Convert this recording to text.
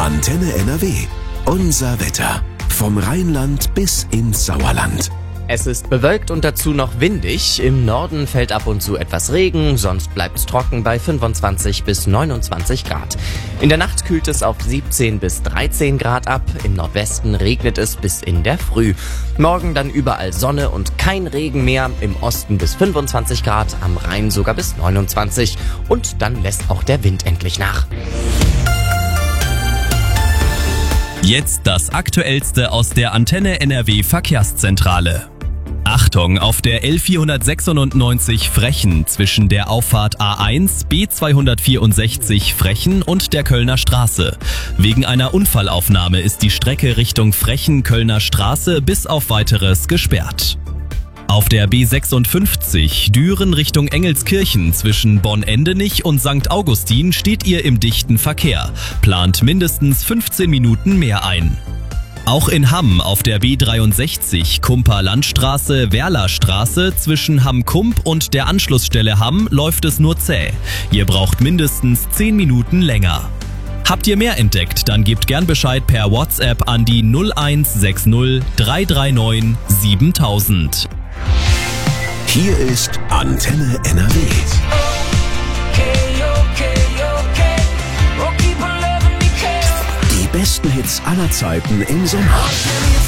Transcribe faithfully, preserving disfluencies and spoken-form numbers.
Antenne N R W. Unser Wetter. Vom Rheinland bis ins Sauerland. Es ist bewölkt und dazu noch windig. Im Norden fällt ab und zu etwas Regen, sonst bleibt's trocken bei fünfundzwanzig bis neunundzwanzig Grad. In der Nacht kühlt es auf siebzehn bis dreizehn Grad ab. Im Nordwesten regnet es bis in der Früh. Morgen dann überall Sonne und kein Regen mehr. Im Osten bis fünfundzwanzig Grad, am Rhein sogar bis neunundzwanzig. Und dann lässt auch der Wind endlich nach. Jetzt das Aktuellste aus der Antenne N R W Verkehrszentrale. Achtung, auf der L vierhundertsechsundneunzig Frechen zwischen der Auffahrt A eins B zweihundertvierundsechzig Frechen und der Kölner Straße. Wegen einer Unfallaufnahme ist die Strecke Richtung Frechen-Kölner Straße bis auf Weiteres gesperrt. Auf der B sechsundfünfzig Düren Richtung Engelskirchen zwischen Bonn-Endenich und Sankt Augustin steht ihr im dichten Verkehr. Plant mindestens fünfzehn Minuten mehr ein. Auch in Hamm auf der B dreiundsechzig Kumper-Landstraße, Werlerstraße zwischen Hamm-Kump und der Anschlussstelle Hamm läuft es nur zäh. Ihr braucht mindestens zehn Minuten länger. Habt ihr mehr entdeckt, dann gebt gern Bescheid per WhatsApp an die null eins sechs null drei drei neun siebentausend. Hier ist Antenne N R W. Die besten Hits aller Zeiten im Sommer.